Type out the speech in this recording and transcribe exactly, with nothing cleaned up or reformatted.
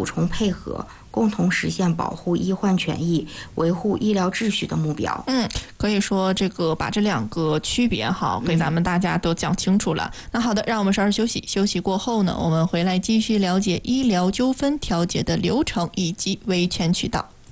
补充配合，共同实现保护医患权益、维护医疗秩序的目标。 嗯，可以说这个把这两个区别哈，给咱们大家都讲清楚了。嗯、那好的，让我们稍事休息，休息过后呢，我们回来继续了解医疗纠纷调解的流程以及维权渠道。